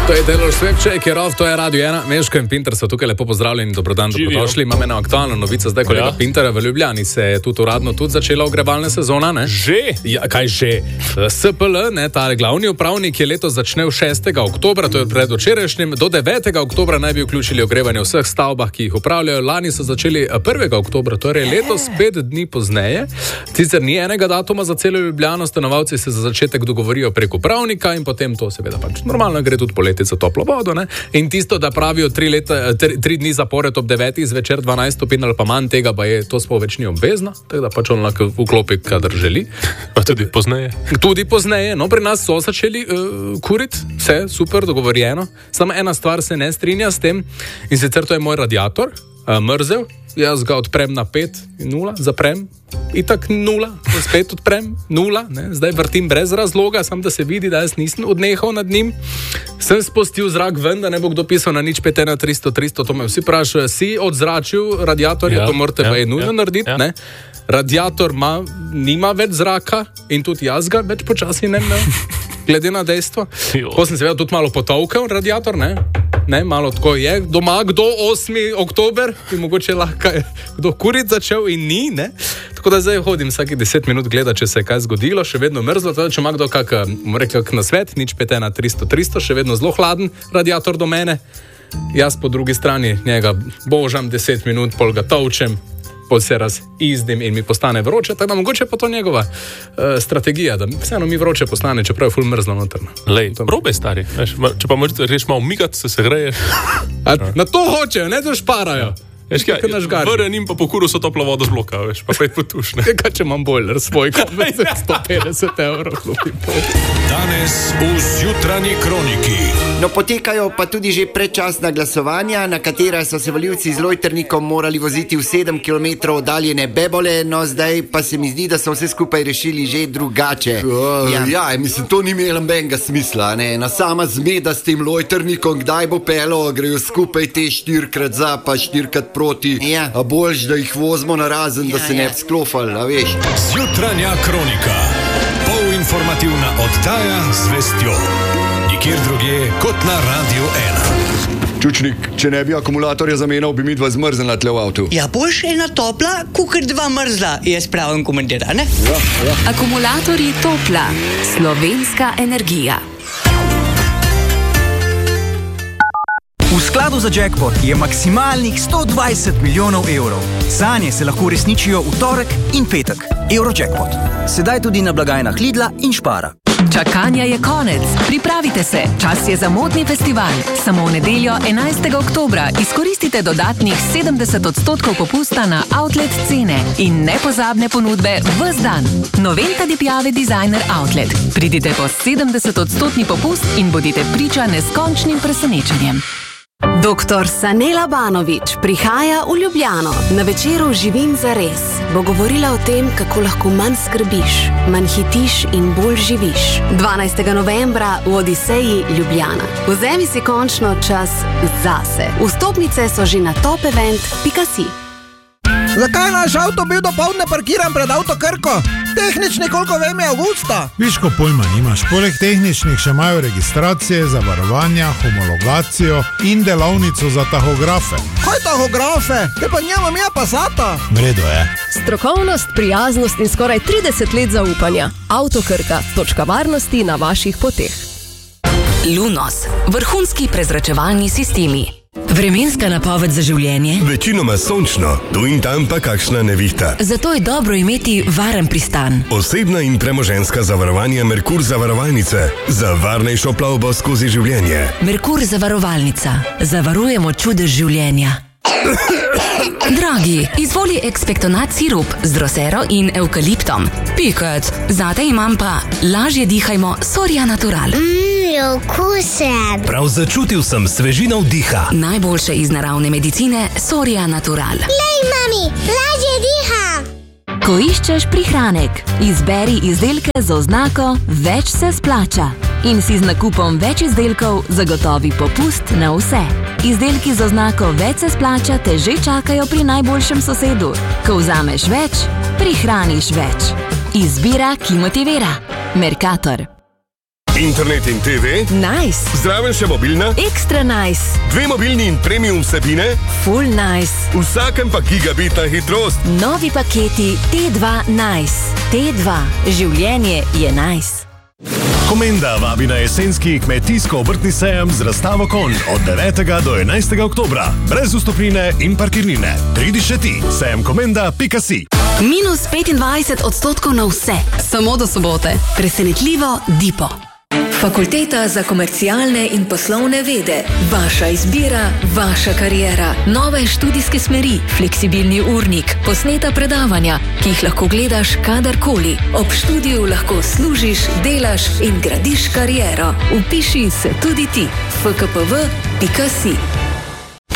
To je Taylor Swift, Shake It Off, to je Radio 1. Meško in Pinter so tukaj lepo pozdravljeni, dobrodan, dobrodošli. Imam eno aktualno novico, zdaj kolega Pintera v Ljubljani se je tudi uradno začela ogrevalna sezona, ne? Že? Ja, kaj že? SPL, ne, ta glavni upravnik je letos začel 6. oktobra, to je predvčerajšnjim, do 9. oktobra naj bi vključili ogrevanje v vseh stavbah, ki jih upravljajo. Lani so začeli 1. oktobra, torej letos 5 dni pozneje. Sicer ni enega datuma za celo Ljubljano, stanovalci se za začetek dogovorijo prek upravnika in potem to seveda pač normalno gre tudi poleti za toplo vodo, ne? In tisto, da pravijo 3 dni zapored ob 9. zvečer 12 stopinj ali pa manj tega, pa je to sploh več ni obvezno, tako da pač on lahko vklopi, kadar želi. Pa tudi pozneje. Tudi pozneje, no, pri nas so začeli kuriti, vse super, dogovorjeno. Samo ena stvar se ne strinja s tem in sicer to je moj radiator, mrzel, jaz ga odprem na 5:0, zaprem, itak 0, spet odprem 0, ne? Zdaj vrtim brez razloga, samo da se vidi, da jaz nisem odnehal nad njim. Sem spustil zrak ven, da ne bo kdo pisal na 051 300, to me vsi prašajo, si odzračil radiatorja, to morate nujno narediti, ne? Radiator nima več zraka in tudi jaz ga več počasi ne imel, glede na dejstvo. Ko sem seveda tudi malo potolkel radiator, ne, malo tako je, doma kdo 8. oktober, in mogoče lahko kdo kurit začel in ni, ne. Tako da zdaj hodim vsaki 10 minut gledati, če se je kaj zgodilo, še vedno mrzlo, če ima kdo kak nasvet, 051 300, še vedno zelo hladen radiator do mene. Jaz po drugi strani njega božam 10 minut, pol ga tolčem, pol se razizdim in mi postane vroče, tako da mogoče pa to njegova strategija, da vseeno mi vroče postane, čeprav je ful mrzlo notrno. Lej, probaj stari, veš, če pa možeš reš malo migati, se greješ. Na to hočejo, ne to šparajo. Veš kaj, vrn in pa po kuru so toplo vodo zbloka, veš, pa pet potušne. Kaj če imam bojler svoj, kot 150 evrov. Danes v Zjutranji kroniki. No, potekajo pa tudi že predčasna glasovanja, na katera so se volivci z lojtrnikom morali voziti v 7 km oddaljene Bebole, no zdaj pa se mi zdi, da so vse skupaj rešili že drugače. Mislim, to ni imelo nobenega smisla, ne? Na sama zmeda s tem lojtrnikom, kdaj bo pelo, grejo skupaj te 4x za, pa 4x proti, a boljš, da jih vozimo na razen, da se ne bi sklofali, a veš. Zjutranja kronika. Polinformativna oddaja z vestjo. Nikjer drugje kot na Radio 1. Čučnik, če ne bi akumulatorja zamenjal, bi mi dva zmrznila tle v avtu. Ja, boš ena topla, kukor dva mrzla, jaz pravim komentira, ne? Ja. Akumulatorji Topla, slovenska energija. V skladu za jackpot je maksimalnih 120 milijonov evrov. Sanje se lahko resničijo v torek in petek. Eurojackpot. Sedaj tudi na blagajnah Lidla in Špara. Čakanja je konec. Pripravite se. Čas je za modni festival. Samo v nedeljo 11. oktobra izkoristite dodatnih 70% popusta na outlet cene in nepozabne ponudbe ves dan. Noventa di Piave Designer Outlet. Pridite po 70% popust in bodite priča neskončnim presenečenjem. Dr. Sanela Banović prihaja v Ljubljano. Na večeru Živim zares bo govorila o tem, kako lahko manj skrbiš, manj hitiš in bolj živiš. 12. novembra v Odiseji Ljubljana. Vzemi si končno čas zase. Vstopnice so že na topevent.si. Zakaj naš avto bil dopoldne parkiran pred Avto Krko? Tehnični, koliko vem, je avgusta. Viško pojma nimaš. Poleg tehničnih še imajo registracije, zavarovanja, homologacijo in delavnico za tahografe. Kaj tahografe? Te pa njemam ja Passata. Vredo je. Strokovnost, prijaznost in skoraj 30 let zaupanja. Avto Krka, točka varnosti na vaših poteh. Lunos, vrhunski prezračevalni sistemi. Vremenska napoved za življenje? Večinoma sončno, tu in tam pa kakšna nevihta. Zato je dobro imeti varen pristan. Osebna in premoženjska zavarovanja Merkur zavarovalnice. Za varnejšo plavbo skozi življenje. Merkur zavarovalnica. Zavarujemo čudež življenja. Dragi, izvoli ekspektonat sirup z drosero in evkaliptom. Pikec, zate imam pa lažje dihajmo Soria Natural. Okusen. Prav začutil sem svežino vdiha. Najboljše iz naravne medicine Soria Natural. Lej, mami, lažje diha. Ko iščeš prihranek, izberi izdelke z oznako Več se splača. In si z nakupom več izdelkov zagotovi popust na vse. Izdelki z oznako Več se splača te že čakajo pri najboljšem sosedu. Ko vzameš več, prihraniš več. Izbira, ki motivira. Mercator. Internet in TV? Nice. Zraven še mobilna? Ekstra nice. 2 mobilni in premium vsebine? Full nice. V vsakem pa gigabitna hitrost. Novi paketi T2 Nice. T2. Življenje je nice. Komenda vabi na jesenski kmetijsko-obrtni sejem z razstavo konj od 9. do 11. oktobra. Brez vstopnine in parkirnine. Pridi še ti. Sejemkomenda.si. Minus 25% na vse. Samo do sobote. Presenetljivo Dipo. Fakulteta za komercialne in poslovne vede. Vaša izbira, vaša kariera. Nove študijske smeri, fleksibilni urnik, posneta predavanja, ki jih lahko gledaš kadarkoli. Ob študiju lahko služiš, delaš in gradiš kariero. Vpiši se tudi ti. fkpv.si